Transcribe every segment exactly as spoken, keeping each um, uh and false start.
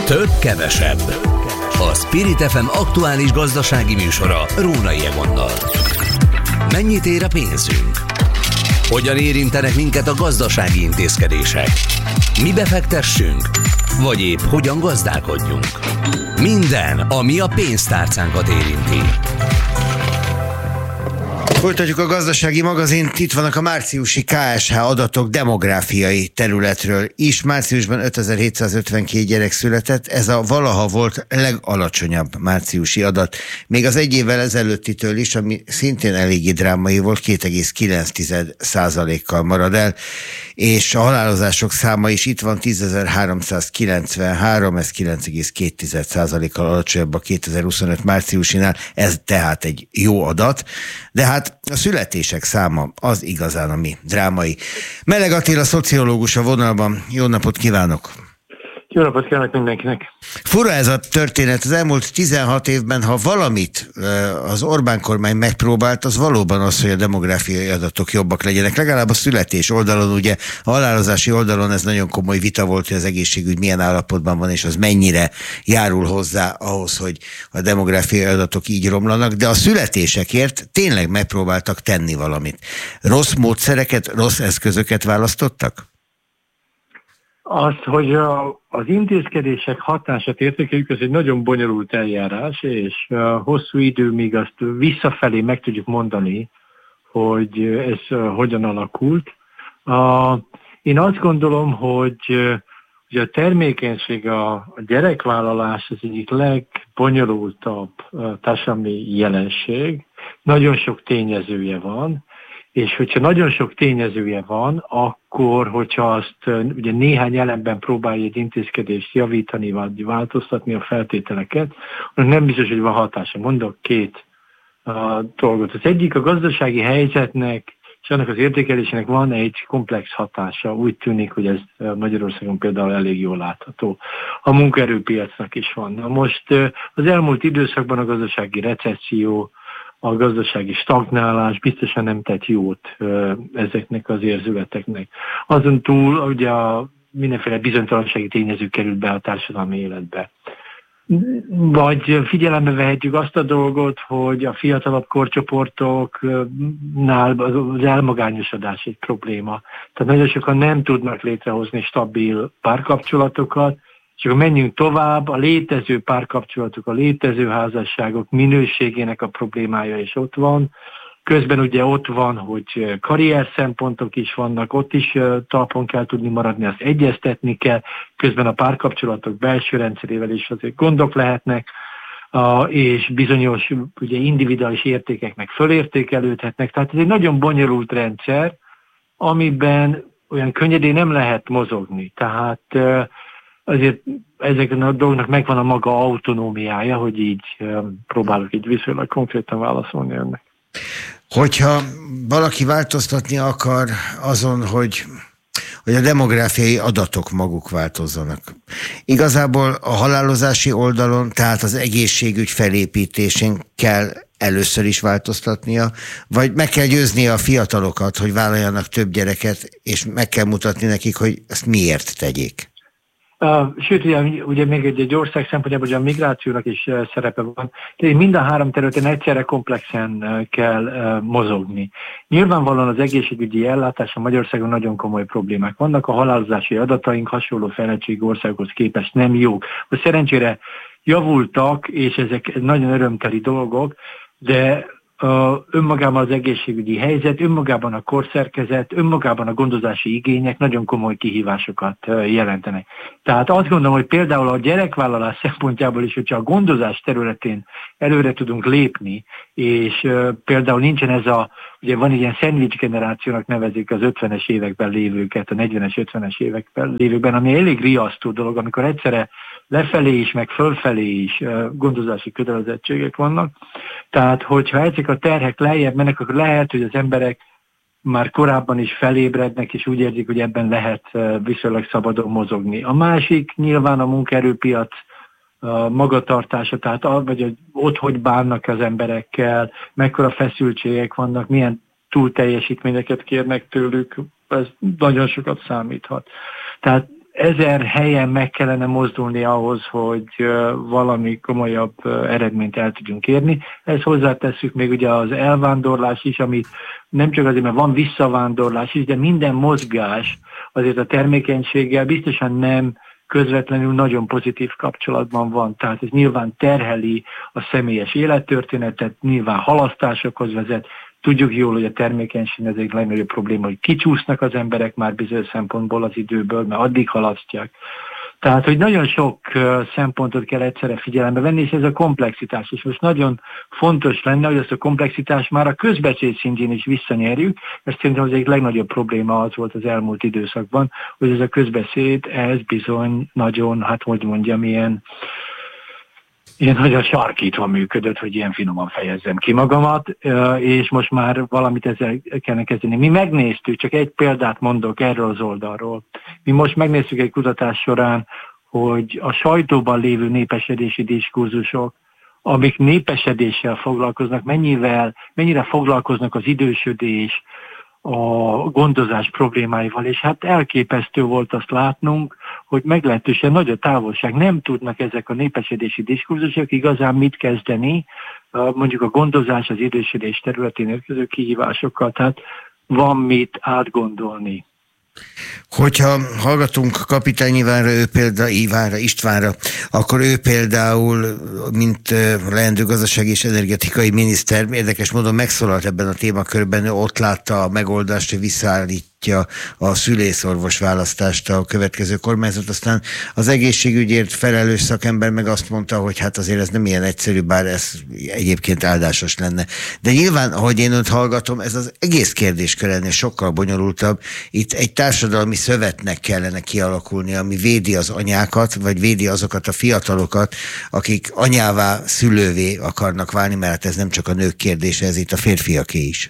Több kevesebb. A Spirit ef em aktuális gazdasági műsora Rónai Egonnal. Mennyit ér a pénzünk? Hogyan érintenek minket a gazdasági intézkedések? Mi befektessünk? Vagy épp hogyan gazdálkodjunk? Minden, ami a pénztárcánkat érinti. Folytatjuk a gazdasági magazint, itt vannak a márciusi ká es há adatok demográfiai területről is. Márciusban ötezer-hétszázötvenkét gyerek született, ez a valaha volt legalacsonyabb márciusi adat. Még az egy évvel ezelőttitől is, ami szintén eléggé drámai volt, két egész kilenc százalékkal marad el, és a halálozások száma is itt van, tízezer-háromszázkilencvenhárom, ez kilenc egész két százalékkal alacsonyabb a kétezer-huszonöt márciusinál, ez tehát egy jó adat, de hát a születések száma az igazán, ami drámai. Meleg Attila, szociológus a vonalban. Jó napot kívánok! Jó napot kívánok mindenkinek! Fura ez a történet. Az elmúlt tizenhat évben, ha valamit az Orbán kormány megpróbált, az valóban az, hogy a demográfiai adatok jobbak legyenek. Legalább a születés oldalon, ugye a halálozási oldalon ez nagyon komoly vita volt, hogy az egészségügy milyen állapotban van, és az mennyire járul hozzá ahhoz, hogy a demográfiai adatok így romlanak, de a születésekért tényleg megpróbáltak tenni valamit. Rossz módszereket, rossz eszközöket választottak? Azt, hogy a, az intézkedések hatását értékeljük, ez egy nagyon bonyolult eljárás, és uh, hosszú idő, míg azt visszafelé meg tudjuk mondani, hogy ez uh, hogyan alakult. Uh, én azt gondolom, hogy, uh, hogy a termékenység, a, a gyerekvállalás az egyik legbonyolultabb uh, társadalmi jelenség. Nagyon sok tényezője van, és hogyha nagyon sok tényezője van, akkor, hogyha azt ugye néhány elemben próbálja egy intézkedést javítani, vagy változtatni a feltételeket, akkor nem biztos, hogy van hatása. Mondok két uh, dolgot. Az egyik, a gazdasági helyzetnek és annak az értékelésének van egy komplex hatása. Úgy tűnik, hogy ez Magyarországon például elég jól látható. A munkaerőpiacnak is van. Na most uh, az elmúlt időszakban a gazdasági recesszió, a gazdasági stagnálás biztosan nem tett jót ö, ezeknek az érzületeknek. Azon túl ugye a mindenféle bizonytalansági tényező került be a társadalmi életbe. Vagy figyelembe vehetjük azt a dolgot, hogy a fiatalabb korcsoportoknál az elmagányosodás egy probléma. Tehát nagyon sokan nem tudnak létrehozni stabil párkapcsolatokat, és akkor menjünk tovább, a létező párkapcsolatok, a létező házasságok minőségének a problémája is ott van. Közben ugye ott van, hogy karrier szempontok is vannak, ott is talpon kell tudni maradni, azt egyeztetni kell, közben a párkapcsolatok belső rendszerével is azért gondok lehetnek, és bizonyos ugye individuális értékek meg fölértékelődhetnek. Tehát ez egy nagyon bonyolult rendszer, amiben olyan könnyedén nem lehet mozogni. Tehát azért ezeken a dolgoknak megvan a maga autonómiája, hogy így próbálok így viszonylag konkrétan válaszolni önnek. Hogyha valaki változtatni akar azon, hogy, hogy a demográfiai adatok maguk változzanak. Igazából a halálozási oldalon, tehát az egészségügy felépítésén kell először is változtatnia, vagy meg kell győznie a fiatalokat, hogy vállaljanak több gyereket, és meg kell mutatni nekik, hogy ezt miért tegyék. Uh, sőt, ugye, ugye még egy, egy ország szempontjából, hogy a migrációnak is uh, szerepe van, de mind a három területen egyszerre komplexen uh, kell uh, mozogni. Nyilvánvalóan az egészségügyi ellátás a Magyarországon nagyon komoly problémák vannak, a halálozási adataink hasonló fejlettségű országokhoz képest nem jók. Hogy szerencsére javultak, és ezek nagyon örömteli dolgok, de Uh, önmagában az egészségügyi helyzet, önmagában a korszerkezet, önmagában a gondozási igények nagyon komoly kihívásokat uh, jelentenek. Tehát azt gondolom, hogy például a gyerekvállalás szempontjából is, hogyha a gondozás területén előre tudunk lépni, és uh, például nincsen ez a, ugye van egy ilyen szendvics generációnak nevezik az ötvenes években lévőket, a negyvenes, ötvenes években lévőkben, ami elég riasztó dolog, amikor egyszerre lefelé is, meg fölfelé is gondozási kötelezettségek vannak. Tehát, hogyha ezek a terhek lejjebb mennek, akkor lehet, hogy az emberek már korábban is felébrednek, és úgy érzik, hogy ebben lehet viszonylag szabadon mozogni. A másik nyilván a munkaerőpiac magatartása, tehát vagy hogy ott hogy bánnak az emberekkel, mekkora feszültségek vannak, milyen túlteljesítményeket kérnek tőlük, ez nagyon sokat számíthat. Tehát ezer helyen meg kellene mozdulni ahhoz, hogy valami komolyabb eredményt el tudjunk érni. Ezt hozzátesszük még ugye az elvándorlás is, amit nem csak azért, mert van visszavándorlás is, de minden mozgás azért a termékenységgel biztosan nem közvetlenül nagyon pozitív kapcsolatban van. Tehát ez nyilván terheli a személyes élettörténetet, nyilván halasztásokhoz vezet. Tudjuk jól, hogy a termékenység ez egy legnagyobb probléma, hogy kicsúsznak az emberek már bizonyos szempontból az időből, mert addig halasztják. Tehát, hogy nagyon sok szempontot kell egyszerre figyelembe venni, és ez a komplexitás. És most nagyon fontos lenne, hogy ezt a komplexitást már a közbeszéd szintjén is visszanyerjük, mert szerintem az egyik legnagyobb probléma az volt az elmúlt időszakban, hogy ez a közbeszéd, ez bizony nagyon, hát hogy mondjam, ilyen Ilyen nagyon sarkítva működött, hogy ilyen finoman fejezzem ki magamat, és most már valamit ezzel kellene kezdeni. Mi megnéztük, csak egy példát mondok erről az oldalról. Mi most megnéztük egy kutatás során, hogy a sajtóban lévő népesedési diskurzusok, amik népesedéssel foglalkoznak, mennyivel, mennyire foglalkoznak az idősödés, a gondozás problémáival, és hát elképesztő volt azt látnunk, hogy meglehetősen nagy a távolság. Nem tudnak ezek a népesedési diskurzusok igazán mit kezdeni, mondjuk a gondozás, az idősödés területén érkező kihívásokkal, tehát van mit átgondolni. Hogyha hallgatunk Kapitány Ivánra, ő például Ivánra, Istvánra, akkor ő például, mint leendő gazdasági és energetikai miniszter, érdekes módon megszólalt ebben a témakörben, ő ott látta a megoldást, hogy visszaállítja a szülészorvos választást a következő kormányzat. Aztán az egészségügyért felelős szakember meg azt mondta, hogy hát azért ez nem ilyen egyszerű, bár ez egyébként áldásos lenne. De nyilván, ahogy én önt hallgatom, ez az egész kérdéskör ennél sokkal bonyolultabb. Itt egy társadalmi szövetnek kellene kialakulni, ami védi az anyákat, vagy védi azokat a fiatalokat, akik anyává, szülővé akarnak válni, mert ez nem csak a nők kérdése, ez itt a férfiaké is.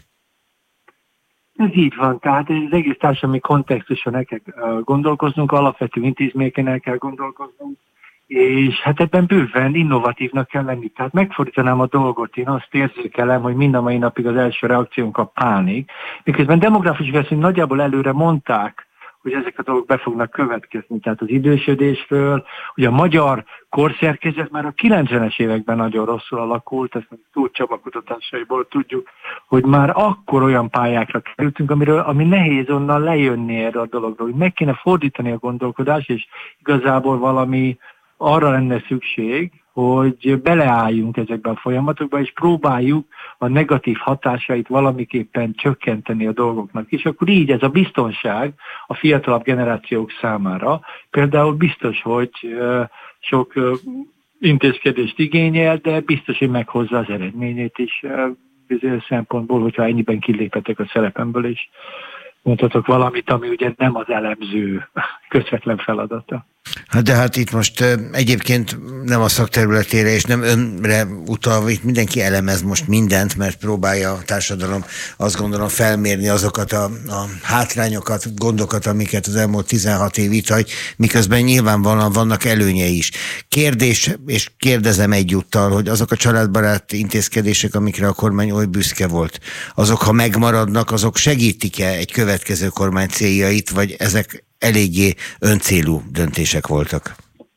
Ez így van, tehát az egész társadalmi kontextuson el kell gondolkoznunk, alapvető intézményeken el kell gondolkoznunk, és hát ebben bőven innovatívnak kell lenni. Tehát megfordítanám a dolgot, én azt érzékelem, hogy mind a mai napig az első reakciónk a pánik, miközben demográfus versenyt nagyjából előre mondták, hogy ezek a dolgok be fognak következni, tehát az idősödésről. Ugye a magyar korszerkezet már a kilencvenes években nagyon rosszul alakult, ezt Tóth Csaba kutatásaiból tudjuk, hogy már akkor olyan pályákra kerültünk, amiről, ami nehéz onnan lejönni erre a dologról, hogy meg kéne fordítani a gondolkodást, és igazából valami arra lenne szükség, hogy beleálljunk ezekbe a folyamatokba, és próbáljuk a negatív hatásait valamiképpen csökkenteni a dolgoknak. És akkor így ez a biztonság a fiatalabb generációk számára például biztos, hogy sok intézkedést igényel, de biztos, hogy meghozza az eredményét is bizonyos szempontból, hogyha ennyiben kiléphetek a szerepemből, és mondhatok valamit, ami ugye nem az elemző közvetlen feladata. Hát de hát itt most egyébként nem a szakterületére és nem önre utalva, itt mindenki elemez most mindent, mert próbálja a társadalom azt gondolom felmérni azokat a, a hátrányokat, gondokat, amiket az elmúlt tizenhat év itt hagy, miközben nyilvánvalóan vannak előnyei is. Kérdés, és kérdezem egyúttal, hogy azok a családbarát intézkedések, amikre a kormány oly büszke volt, azok ha megmaradnak, azok segítik-e egy következő kormány céljait, vagy ezek eléggé öncélú döntések voltak?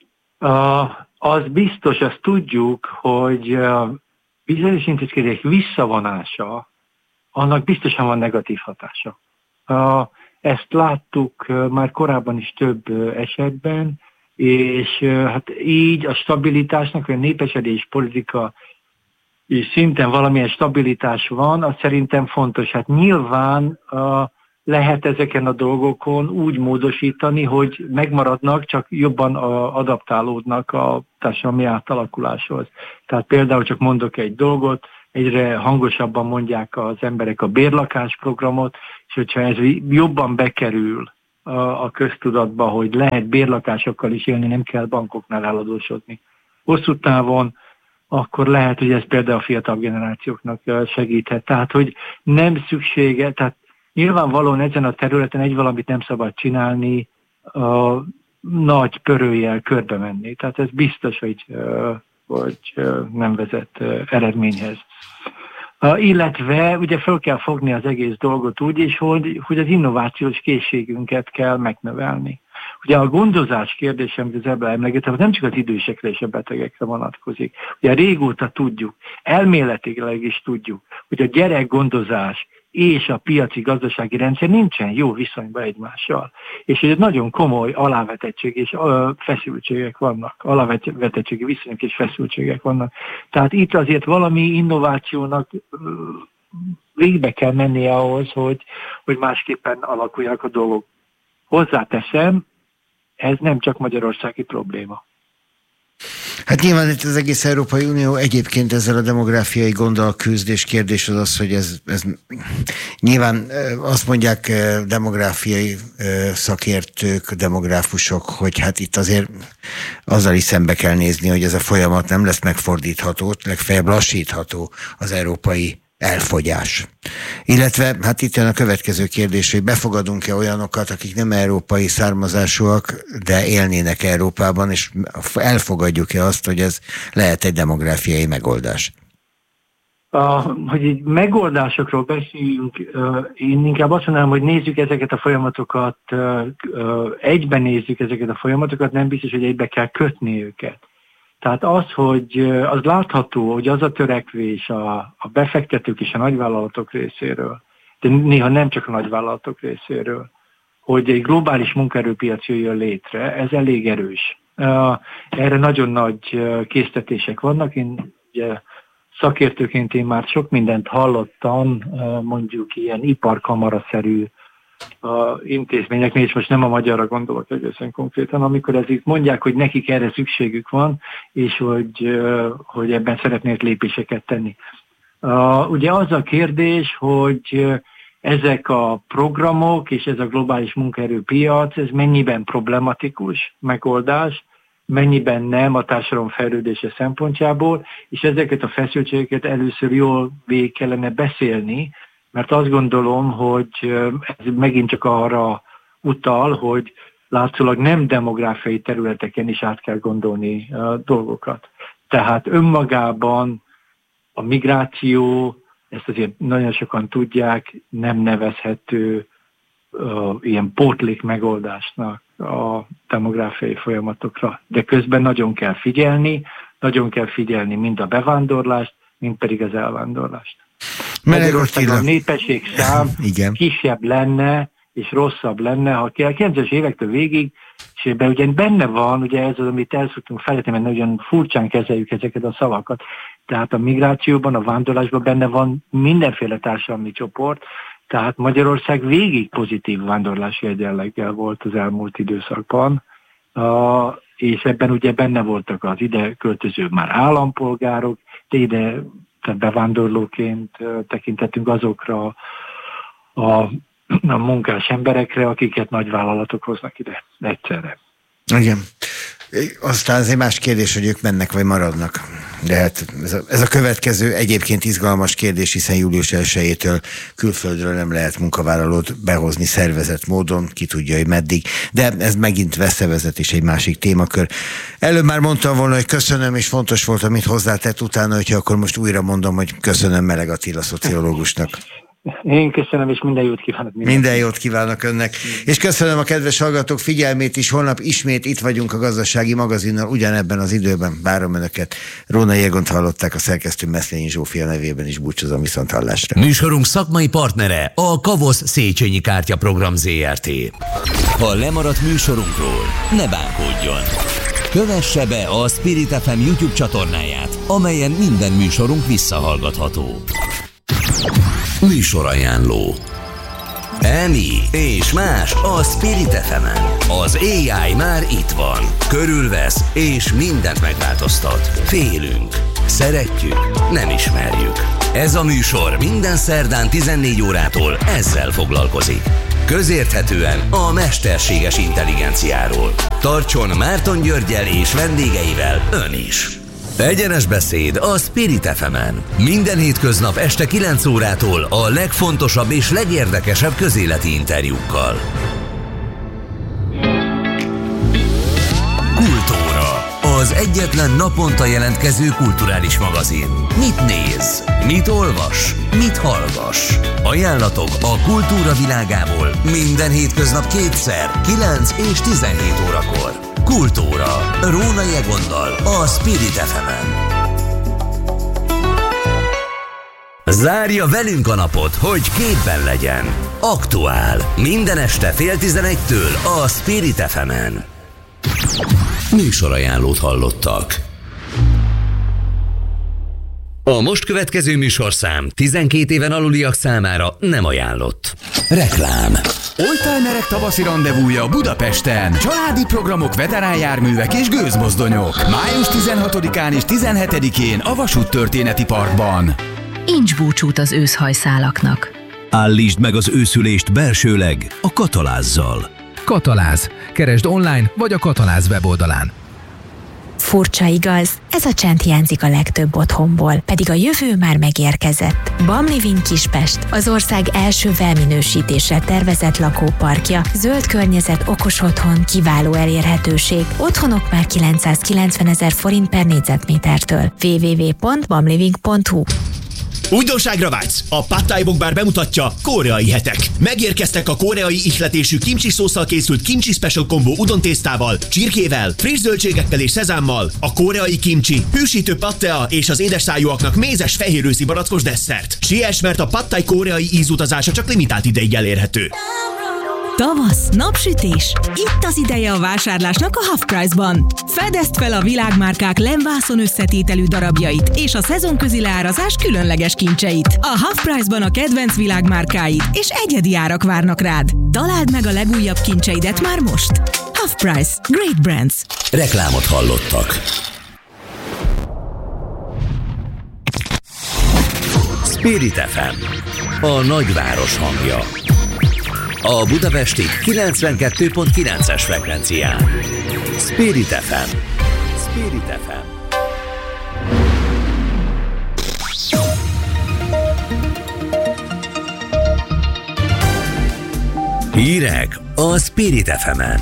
Uh, az biztos, azt tudjuk, hogy uh, bizonyos intézkedések visszavonása, annak biztosan van negatív hatása. Uh, ezt láttuk uh, már korábban is több uh, esetben, és uh, hát így a stabilitásnak, vagy a népesedés politika és szinten valamilyen stabilitás van, az szerintem fontos. Hát nyilván uh, lehet ezeken a dolgokon úgy módosítani, hogy megmaradnak, csak jobban adaptálódnak a társadalmi átalakuláshoz. Tehát például csak mondok egy dolgot, egyre hangosabban mondják az emberek a bérlakásprogramot, és hogyha ez jobban bekerül a köztudatba, hogy lehet bérlakásokkal is élni, nem kell bankoknál eladósodni. Hosszú távon akkor lehet, hogy ez például a fiatal generációknak segíthet. Tehát, hogy nem szüksége, tehát nyilvánvalóan ezen a területen egy valamit nem szabad csinálni, a nagy pörőjel körbe menni. Tehát ez biztos, hogy, hogy nem vezet eredményhez. Illetve ugye fel kell fogni az egész dolgot úgy is, hogy, hogy az innovációs készségünket kell megnövelni. Ugye a gondozás kérdése, amit az ebben emlegettem, nem csak az idősekre és a betegekre vonatkozik. Ugye régóta tudjuk, elméletileg is tudjuk, hogy a gyerekgondozás és a piaci gazdasági rendszer nincsen jó viszonyban egymással. És hogy nagyon komoly alávetettség és feszültségek vannak, alávetettségi viszonyok és feszültségek vannak. Tehát itt azért valami innovációnak végbe kell mennie ahhoz, hogy, hogy másképpen alakuljanak a dolgok. Hozzáteszem, ez nem csak magyarországi probléma. Hát nyilván itt az egész Európai Unió egyébként ezzel a demográfiai gonddal küzd, és kérdés az az, hogy ez, ez nyilván azt mondják demográfiai szakértők, demográfusok, hogy hát itt azért azzal is szembe kell nézni, hogy ez a folyamat nem lesz megfordítható, legfeljebb lassítható az európai elfogyás. Illetve, hát itt jön a következő kérdés, hogy befogadunk-e olyanokat, akik nem európai származásúak, de élnének Európában, és elfogadjuk-e azt, hogy ez lehet egy demográfiai megoldás? A, hogy így megoldásokról beszéljünk, én inkább azt mondanám, hogy nézzük ezeket a folyamatokat, egyben nézzük ezeket a folyamatokat, nem biztos, hogy egybe kell kötni őket. Tehát az, hogy az látható, hogy az a törekvés a, a befektetők és a nagyvállalatok részéről, de néha nem csak a nagyvállalatok részéről, hogy egy globális munkaerőpiac jöjjön létre, ez elég erős. Erre nagyon nagy késztetések vannak. Én ugye, szakértőként én már sok mindent hallottam, mondjuk ilyen iparkamaraszerű a intézményeknél, és most nem a magyarra gondolok egészen konkrétan, amikor ezek mondják, hogy nekik erre szükségük van, és hogy, hogy ebben szeretnék lépéseket tenni. Ugye az a kérdés, hogy ezek a programok és ez a globális munkaerőpiac, ez mennyiben problematikus megoldás, mennyiben nem a társadalom fejlődése szempontjából, és ezeket a feszültségeket először jól végig kellene beszélni, mert azt gondolom, hogy ez megint csak arra utal, hogy látszólag nem demográfiai területeken is át kell gondolni a dolgokat. Tehát önmagában a migráció, ezt azért nagyon sokan tudják, nem nevezhető uh, ilyen pótlék megoldásnak a demográfiai folyamatokra. De közben nagyon kell figyelni, nagyon kell figyelni mind a bevándorlást, mind pedig az elvándorlást. Magyarországon a népességszám kisebb lenne, és rosszabb lenne, ha a kilencvenes évektől végig, és ebben ugye benne van, ugye ez az, amit el szoktunk felejteni, mert nagyon furcsán kezeljük ezeket a szavakat. Tehát a migrációban, a vándorlásban benne van mindenféle társadalmi csoport, tehát Magyarország végig pozitív vándorlási egyenleggel volt az elmúlt időszakban, és ebben ugye benne voltak az ide költöző már állampolgárok, de ide tehát bevándorlóként tekintettünk azokra a, a munkás emberekre, akiket nagyvállalatok hoznak ide egyszerre. Igen. Aztán ez egy más kérdés, hogy ők mennek vagy maradnak. De hát ez a, ez a következő egyébként izgalmas kérdés, hiszen július elsejétől külföldről nem lehet munkavállalót behozni szervezett módon, ki tudja, hogy meddig. De ez megint veszevezet is egy másik témakör. Előbb már mondtam volna, hogy köszönöm, és fontos volt, amit hozzátett utána, hogyha akkor most újra mondom, hogy köszönöm Meleg Attila szociológusnak. Én köszönöm, és minden jót kívánok. Minden, minden jót kívánok önnek. És köszönöm a kedves hallgatók figyelmét is. Holnap ismét itt vagyunk a Gazdasági Magazinnal, ugyanebben az időben. Várom önöket. Rónai Egont hallották, a szerkesztő Meszlényi Zsófia nevében is búcsúzom, viszont hallásra. Műsorunk szakmai partnere a Kavosz Széchenyi Kártyaprogram zé er té. Ha lemaradt műsorunkról, ne bánkodjon. Kövesse be a Spirit ef em YouTube csatornáját, amelyen minden műsorunk visszahallgatható. Műsorajánló. Emi és más a Spirit ef emen. Az á i már itt van. Körülvesz és mindent megváltoztat. Félünk. Szeretjük. Nem ismerjük. Ez a műsor minden szerdán tizennégy órától ezzel foglalkozik. Közérthetően a mesterséges intelligenciáról. Tartson Márton Györggyel és vendégeivel ön is. Egyenes beszéd a Spirit ef emen. Minden hétköznap este kilenc órától a legfontosabb és legérdekesebb közéleti interjúkkal. Kultúra. az egyetlen naponta jelentkező kulturális magazin. Mit néz? Mit olvas? Mit hallgass? Ajánlatok a kultúra világából minden hétköznap kétszer, kilenc és tizenhét órakor. Kultúra. Rónai Egonnal a Spirit ef emen. Zárja velünk a napot, hogy képben legyen. Aktuál. Minden este fél tizenegytől a Spirit ef emen. Műsorajánlót hallottak. A most következő műsorszám tizenkét éven aluliak számára nem ajánlott. Reklám. Oldtimerek tavaszi rendezvúja Budapesten. Családi programok, veteránjárművek és gőzmozdonyok. május tizenhatodikán és tizenhetedikén a Vasúttörténeti Parkban. Nincs búcsút az őszhajszálaknak. Állítsd meg az őszülést belsőleg a Katalázzal. Kataláz. Keresd online vagy a Kataláz weboldalán. Furcsa igaz, ez a csend hiányzik a legtöbb otthonból, pedig a jövő már megérkezett. BAM Living Kispest, az ország első felminősítésre tervezett lakóparkja, zöld környezet, okos otthon, kiváló elérhetőség. Otthonok már kilencszázkilencvenezer forint per négyzetmétertől. double-u double-u double-u pont bamliving pont hu. Újdonságra vágysz? A Pad Thai Bok Bar bemutatja koreai hetek. Megérkeztek a koreai ihletésű kimchi szósszal készült kimchi special combo udontésztával, csirkével, friss zöldségekkel és szezámmal, a koreai kimchi, hűsítő pattea és az édesszájúaknak mézes fehérőszi barackos desszert. Siess, mert a Pad Thai koreai ízutazása csak limitált ideig elérhető. Tavasz, napsütés. Itt az ideje a vásárlásnak a Half Price-ban. Fedezd fel a világmárkák lemvászon összetételű darabjait és a szezonközi leárazás különleges kincseit. A Half Price-ban a kedvenc világmárkáid és egyedi árak várnak rád. Találd meg a legújabb kincseidet már most. Half Price. Great Brands. Reklámot hallottak. Spirit ef em. A nagyváros hangja. A budapesti kilencvenkettő pont kilences frekvencián. Spirit ef em. Spirit ef em. Hírek a Spirit ef emen.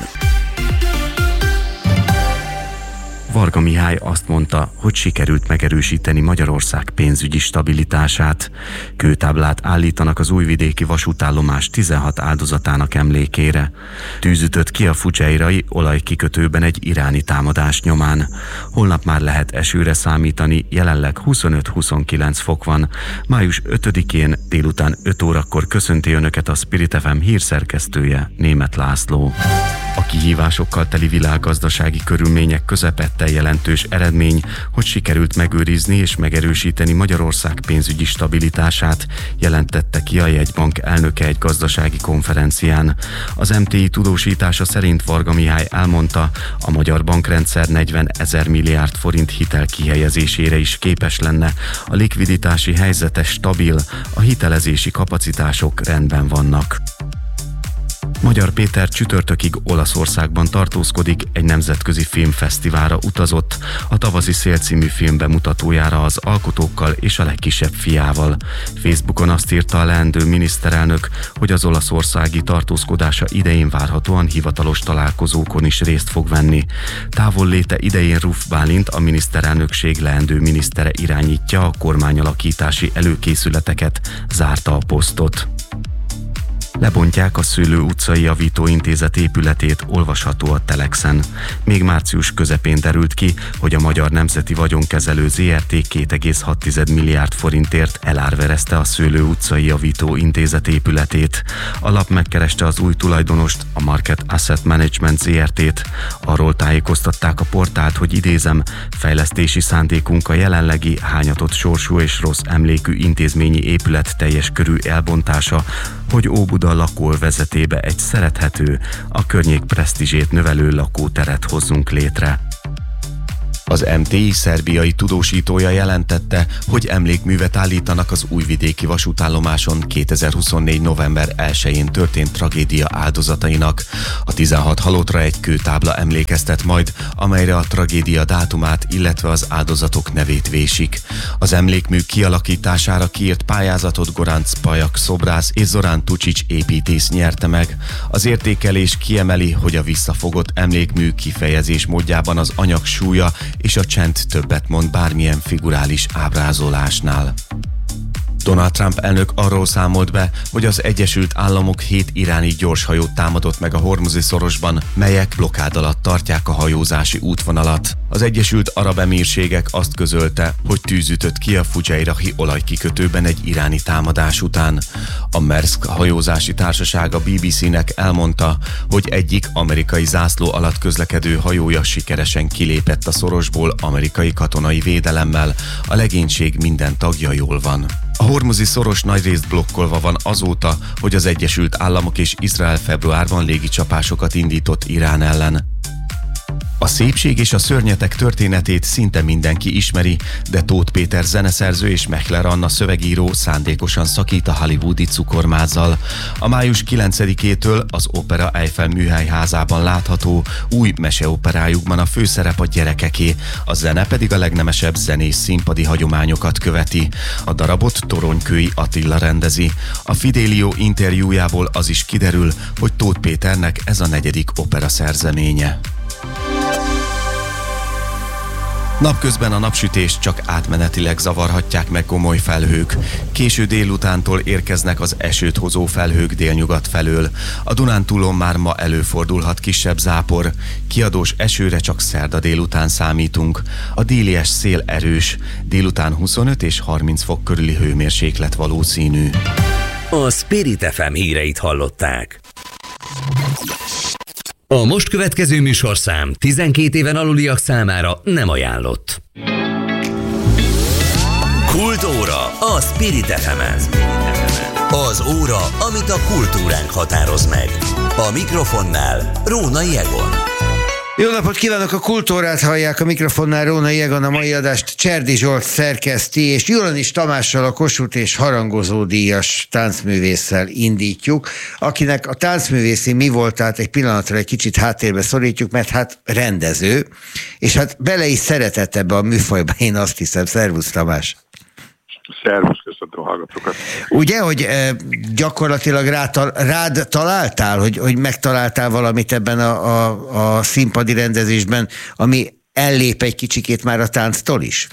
Varga Mihály azt mondta, hogy sikerült megerősíteni Magyarország pénzügyi stabilitását. Kőtáblát állítanak az újvidéki vasútállomás tizenhat áldozatának emlékére. Tűzütött ki a fucseirai olajkikötőben egy iráni támadás nyomán. Holnap már lehet esőre számítani, jelenleg huszonöt-huszonkilenc fok van. május ötödikén délután öt órakor köszönti Önöket a Spirit ef em hírszerkesztője, Németh László. A kihívásokkal teli világgazdasági körülmények közepette jelentős eredmény, hogy sikerült megőrizni és megerősíteni Magyarország pénzügyi stabilitását, jelentette ki a jegybank elnöke egy gazdasági konferencián. Az em té i tudósítása szerint Varga Mihály elmondta, a magyar bankrendszer negyvenezer milliárd forint hitel kihelyezésére is képes lenne, a likviditási helyzete stabil, a hitelezési kapacitások rendben vannak. Magyar Péter csütörtökig Olaszországban tartózkodik, egy nemzetközi filmfesztiválra utazott, a Tavaszi szél című film bemutatójára az alkotókkal és a legkisebb fiával. Facebookon azt írta a leendő miniszterelnök, hogy az olaszországi tartózkodása idején várhatóan hivatalos találkozókon is részt fog venni. Távolléte idején Ruf Bálint, a miniszterelnökség leendő minisztere irányítja a kormányalakítási előkészületeket, zárta a posztot. Lebontják a Szőlő utcai javítóintézet épületét, olvasható a Telexen. Még március közepén derült ki, hogy a Magyar Nemzeti Vagyonkezelő zé er té két egész hat milliárd forintért elárverezte a Szőlő utcai javítóintézet épületét. A lap megkereste az új tulajdonost, a Market Asset Management zé er té-t. Arról tájékoztatták a portált, hogy idézem, fejlesztési szándékunk a jelenlegi hányatott sorsú és rossz emlékű intézményi épület teljes körű elbontása, hogy Óbuda lakóvezetébe egy szerethető, a környék presztízsét növelő lakóteret hozzunk létre. Az em té i szerbiai tudósítója jelentette, hogy emlékművet állítanak az újvidéki vasútállomáson kétezer-huszonnégy. november elsején történt tragédia áldozatainak. A tizenhat halottra egy kőtábla emlékeztet majd, amelyre a tragédia dátumát, illetve az áldozatok nevét vésik. Az emlékmű kialakítására kiírt pályázatot Goranc Pajak szobrász és Zorán Tucsics építész nyerte meg. Az értékelés kiemeli, hogy a visszafogott emlékmű kifejezés módjában az anyag súlya és a csend többet mond bármilyen figurális ábrázolásnál. Donald Trump elnök arról számolt be, hogy az Egyesült Államok hét iráni gyorshajót támadott meg a Hormuzi szorosban, melyek blokkád alatt tartják a hajózási útvonalat. Az Egyesült Arab Emírségek azt közölte, hogy tűz ütött ki a Fujairah-i olajkikötőben egy iráni támadás után. A Maersk hajózási társaság a bé bé cé-nek elmondta, hogy egyik amerikai zászló alatt közlekedő hajója sikeresen kilépett a szorosból amerikai katonai védelemmel, a legénység minden tagja jól van. A Hormuzi szoros nagyrészt blokkolva van azóta, hogy az Egyesült Államok és Izrael februárban légicsapásokat indított Irán ellen. A szépség és a szörnyetek történetét szinte mindenki ismeri, de Tóth Péter zeneszerző és Mechler Anna szövegíró szándékosan szakít a hollywoodi cukormázzal. A május kilencedikétől az Opera Eiffel műhelyházában látható új meseoperájukban a főszerep a gyerekeké, a zene pedig a legnemesebb zenés színpadi hagyományokat követi. A darabot Toronykői Attila rendezi. A Fidelio interjújából az is kiderül, hogy Tóth Péternek ez a negyedik opera szerzeménye. Napközben a napsütést csak átmenetileg zavarhatják meg gomoly felhők. Késő délutántól érkeznek az esőt hozó felhők délnyugat felől. A Dunántúlon már ma előfordulhat kisebb zápor. Kiadós esőre csak szerda délután számítunk. A délies szél erős. Délután huszonöt és harminc fok körüli hőmérséklet valószínű. A Spirit ef em híreit hallották. A most következő műsorszám tizenkét éven aluliak számára nem ajánlott. Kultúra a Spirit ef emen. Az óra, amit a kultúránk határoz meg. A mikrofonnál Rónai Egon. Jó napot kívánok, a Kultúrát hallják, a mikrofonnál Rónai Egon, a mai adást Cserdi Zsolt szerkeszti, és Julanis Tamással, a Kossuth és harangozó díjas táncművésszel indítjuk, akinek a táncművészi mi voltát egy pillanatra egy kicsit háttérbe szorítjuk, mert hát rendező, és hát bele is szeretett ebbe a műfajba, én azt hiszem. Szervusz, Tamás! Szervusz, köszöntöm a hallgatókat. Ugye, hogy e, gyakorlatilag rád, rád találtál, hogy, hogy megtaláltál valamit ebben a, a, a színpadi rendezésben, ami ellép egy kicsikét már a tánctól is?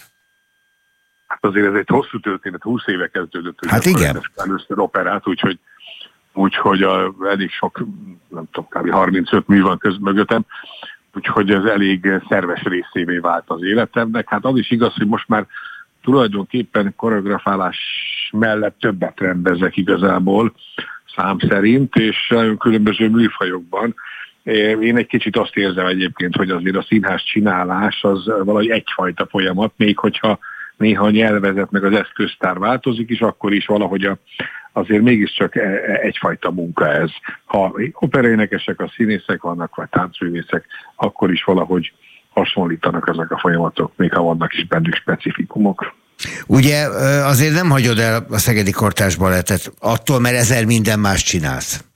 Hát azért ez egy hosszú történet, húsz éve kezdődött. Hát igen. Először operát, úgyhogy, úgyhogy a, elég sok, nem tudom, kb. harmincöt mű van köz mögöttem, úgyhogy ez elég szerves részévé vált az életemnek. Hát az is igaz, hogy most már tulajdonképpen koreografálás mellett többet rendezek igazából szám szerint, és nagyon különböző műfajokban. Én egy kicsit azt érzem egyébként, hogy azért a színház csinálás az valahogy egyfajta folyamat, még hogyha néha a nyelvezet meg az eszköztár változik is, akkor is valahogy a, azért mégiscsak egyfajta munka ez. Ha operaénekesek, a színészek vannak, vagy táncművészek, akkor is valahogy hasonlítanak ezek a folyamatok, még ha vannak is bennük specifikumok. Ugye azért nem hagyod el a Szegedi Kortárs Balettet attól, mert ezer minden más csinálsz.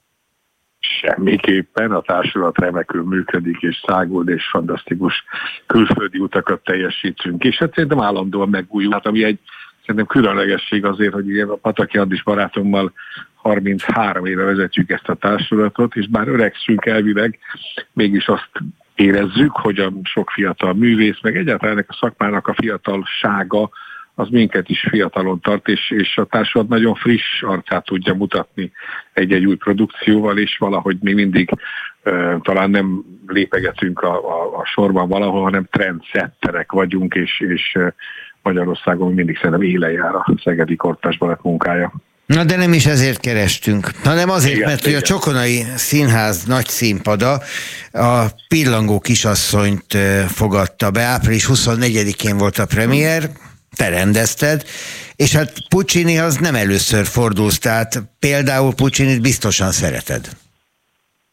Semmiképpen, a társulat remekül működik, és száguld, és fantasztikus külföldi utakat teljesítünk, és hát szerintem állandóan megújul, hát ami egy szerintem különlegesség azért, hogy ugye a Pataki Andis barátommal harminchárom éve vezetjük ezt a társulatot, és bár öregszünk elvileg, mégis azt érezzük, hogy a sok fiatal művész, meg egyáltalán ennek a szakmának a fiatalsága, az minket is fiatalon tart, és, és a társulat nagyon friss arcát tudja mutatni egy-egy új produkcióval, és valahogy mi mindig uh, talán nem lépegetünk a, a, a sorban valahol, hanem trendsetterek vagyunk, és, és uh, Magyarországon mindig szerintem élen jár a Szegedi Kortárs Balett munkája. Na de nem is ezért kerestünk, hanem azért, igen, mert igen. Hogy a Csokonai Színház nagy színpada a Pillangó kisasszonyt fogadta be, április huszonnegyedikén volt a premier, te rendezted, és hát Puccinihoz nem először fordulsz, tehát például Puccinit biztosan szereted.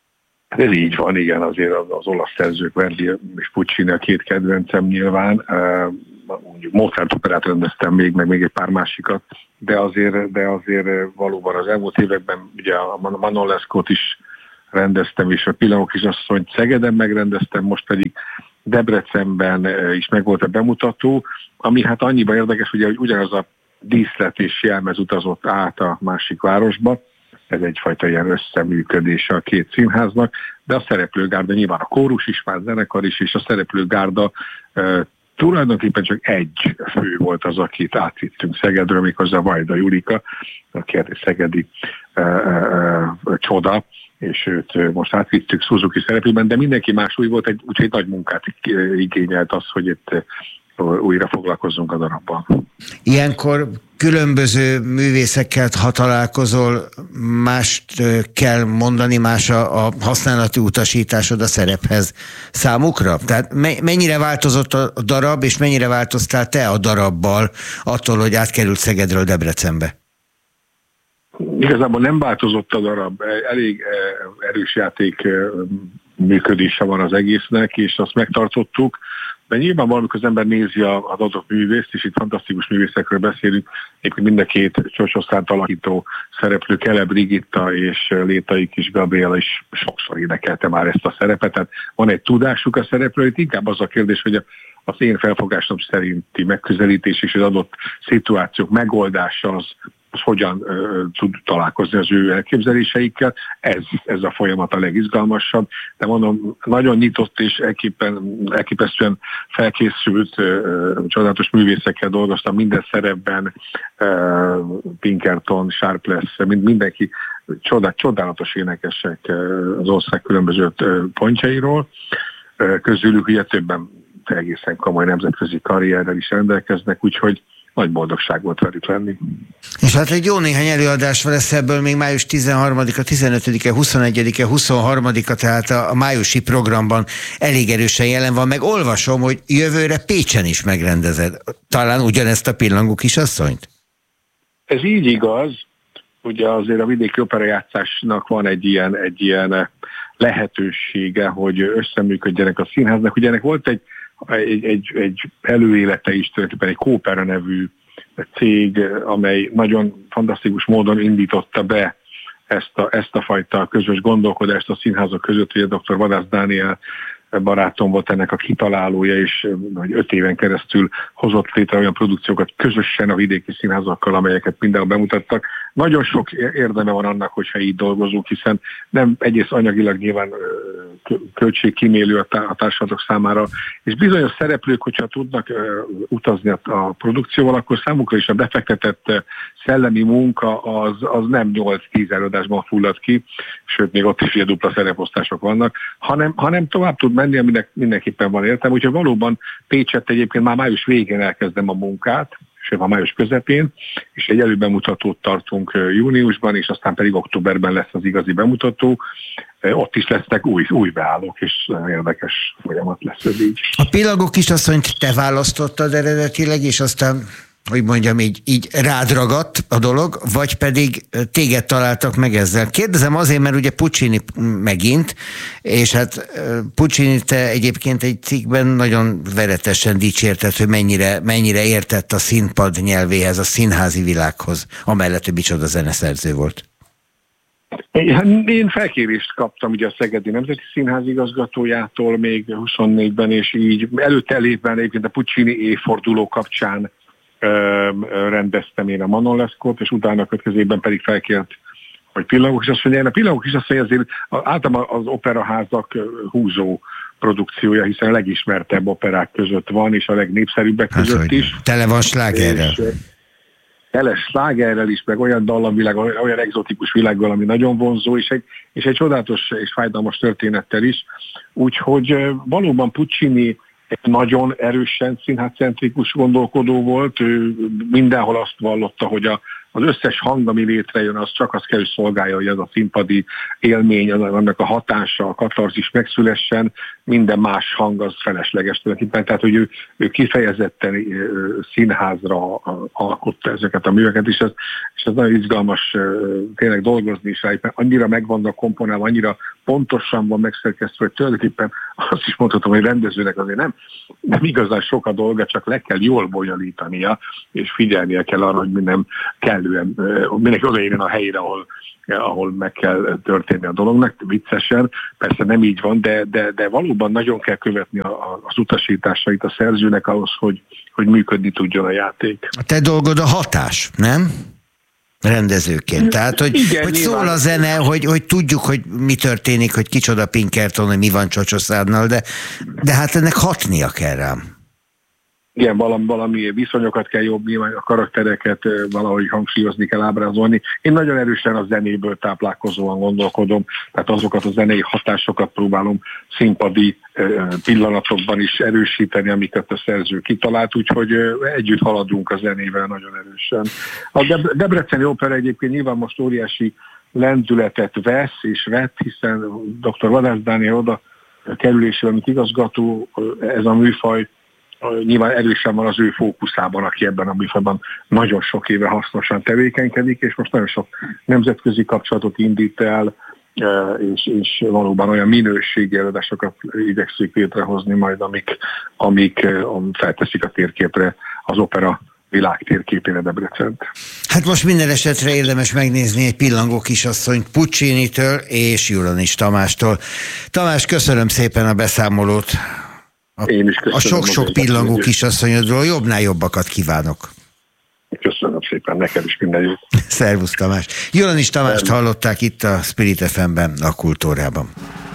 Ez így van, igen, azért az, az olasz szerzők, Verdi és Puccini a két kedvencem nyilván. Mondjuk Mozart operát rendeztem még, meg még egy pár másikat, de azért, de azért valóban az elmúlt években ugye a Manon Lescaut is rendeztem, és a Pillangó kisasszonyt Szegeden megrendeztem, most pedig Debrecenben is megvolt a bemutató, ami hát annyiban érdekes, ugye, hogy ugyanaz a díszlet és jelmez utazott át a másik városba, ez egyfajta ilyen összeműködése a két színháznak, de a szereplőgárda, nyilván a kórus is, már zenekar is, és a szereplőgárda e, tulajdonképpen csak egy fő volt az, akit átvittünk Szegedről, méghozzá Vajda Julika, aki egy szegedi e, e, e, csoda, és őt most átvittük Suzuki szerepében, de mindenki más új volt, egy, úgyhogy nagy munkát igényelt az, hogy itt újra foglalkozzunk a darabban. Ilyenkor különböző művészekkel, ha találkozol, mást kell mondani, más a, a használati utasításod a szerephez számukra? Tehát mennyire változott a darab, és mennyire változtál te a darabbal attól, hogy átkerült Szegedről Debrecenbe? Igazából nem változott a darab, elég erős játék működése van az egésznek, és azt megtartottuk, de nyilván valamikor az ember nézi az adott művészt, és itt fantasztikus művészekről beszélünk, egyébként mind a két Csocsorszánt alakító szereplő, Kele Brigitta és Létai Kis Gabriela is sokszor énekelte már ezt a szerepet, tehát van egy tudásuk a szereplő, itt inkább az a kérdés, hogy a az én felfogásom szerinti megközelítés és az adott szituációk megoldása az, az hogyan ö, tud találkozni az ő elképzeléseikkel. Ez, ez a folyamat a legizgalmasabb, de mondom, nagyon nyitott és elképesztően felkészült ö, csodálatos művészekkel dolgoztam minden szerepben, ö, Pinkerton, Sharpless, mind, mindenki csodál, csodálatos énekesek ö, az ország különböző ö, pontjairól. Ö, közülük ugye többen egészen komoly nemzetközi karrierrel is rendelkeznek, úgyhogy nagy boldogság volt velük lenni. És hát egy jó néhány előadás lesz ebből még május tizenharmadika, tizenötödike, huszonegyedike, huszonharmadika, tehát a, a májusi programban elég erősen jelen van, meg olvasom, hogy jövőre Pécsen is megrendezed. Talán ugyanezt a Pillangó kisasszonyt? Ez így igaz. Ugye azért a vidéki operajátszásnak van egy ilyen, egy ilyen lehetősége, hogy összeműködjenek a színháznak. Ugye ennek volt egy Egy, egy, egy előélete is, tulajdonképpen egy Kópera nevű cég, amely nagyon fantasztikus módon indította be ezt a, ezt a fajta közös gondolkodást a színházak között, hogy a doktor Vadász Dániel barátom volt ennek a kitalálója, és hogy öt éven keresztül hozott létre olyan produkciókat közösen a vidéki színházakkal, amelyeket mindenhol bemutattak. Nagyon sok érdeme van annak, hogyha így dolgozunk, hiszen nem egész anyagilag nyilván költségkímélő a társadalmak számára, és bizonyos szereplők, hogyha tudnak utazni a produkcióval, akkor számukra is a befektetett szellemi munka az, az nem nyolc-tíz előadásban fullad ki, sőt, még ott is ugye dupla szereposztások vannak, hanem, hanem tovább tud menni, aminek mindenképpen van értelme. Úgyhogy valóban Pécsett egyébként már május végén elkezdem a munkát, sőt a május közepén, és egy előbemutatót tartunk júniusban, és aztán pedig októberben lesz az igazi bemutató. Ott is lesznek új, új beállók, és nagyon érdekes folyamat lesz ez így. A Pillangó kisasszonyt te választottad eredetileg, és aztán, hogy mondjam, így, így rád ragadt a dolog, vagy pedig téged találtak meg ezzel. Kérdezem azért, mert ugye Puccini megint, és hát Puccini te egyébként egy cikkben nagyon veretesen dicsérted, hogy mennyire, mennyire értett a színpad nyelvéhez, a színházi világhoz, amellett, hogy micsoda zeneszerző volt. Én felkérést kaptam ugye a Szegedi Nemzeti Színház igazgatójától még huszonnégyben, és így előtte évben egyébként a Puccini évforduló kapcsán ö, ö, rendeztem én a Manon Lescaut, és utána a következőben pedig felkért, hogy Pillangó kisasszony. A Pillangó kisasszony azért általában az operaházak húzó produkciója, hiszen a legismertebb operák között van, és a legnépszerűbbek hát, között is. Tele van slágerrel. Tele slágerrel is, meg olyan dallamvilág, olyan egzotikus világgal, ami nagyon vonzó, és egy, és egy csodálatos és fájdalmas történettel is. Úgyhogy valóban Puccini egy nagyon erősen színházcentrikus gondolkodó volt, ő mindenhol azt vallotta, hogy a, az összes hang, ami létrejön, az csak azt kell, hogy szolgálja, hogy ez a színpadi élmény, annak a hatása, a katarzis megszülessen. minden más hang az felesleges tulajdonképpen. Tehát, hogy ő, ő kifejezetten színházra alkotta ezeket a műveket, és ez, és ez nagyon izgalmas tényleg dolgozni is rá, mert annyira meg vannak komponálva, annyira pontosan van megszerkesztve, hogy tulajdonképpen azt is mondhatom, hogy rendezőnek azért nem, nem igazán sok a dolga, csak le kell jól bonyolítania, és figyelnie kell arra, hogy minden kellően, mindenki odaérjen a helyére, ahol ahol meg kell történni a dolognak, viccesen, persze nem így van, de, de, de valóban nagyon kell követni a, a, az utasításait a szerzőnek ahhoz, hogy, hogy működni tudjon a játék. A te dolgod a hatás, nem? Rendezőként. Tehát, hogy, igen, hogy szól a zene, hogy, hogy tudjuk, hogy mi történik, hogy kicsoda Pinkerton, hogy mi van Csocsoszárdnal, de, de hát ennek hatnia kell rám. Igen, valami, valami viszonyokat kell jobb, a karaktereket valahogy hangsúlyozni kell, ábrázolni. Én nagyon erősen a zenéből táplálkozóan gondolkodom, tehát azokat a zenei hatásokat próbálom színpadi pillanatokban is erősíteni, amiket a szerző kitalált, úgyhogy együtt haladunk a zenével nagyon erősen. A Debreceni Opera egyébként nyilván most óriási lendületet vesz és vett, hiszen doktor Vadász Dániel oda kerülésével, mint igazgató, ez a műfaj nyilván erősen van az ő fókuszában, aki ebben a műfajban nagyon sok éve hasznosan tevékenykedik, és most nagyon sok nemzetközi kapcsolatot indít el, és, és valóban olyan minőségi előadásokat igyekszik létrehozni majd, amik, amik felteszik a térképre az opera világ térképére Debrecent. Hát most minden esetre érdemes megnézni egy Pillangó kisasszonyt Puccini-től és Juranics Tamástól. Tamás, köszönöm szépen a beszámolót. A, Én is köszönöm. A sok-sok Pillangó kisasszonyodról jobbnál jobbakat kívánok. Köszönöm szépen, neked is minden jót. Szervusz Tamás. Juranics Tamást hallották itt a Spirit ef em-ben, a Kultúrában.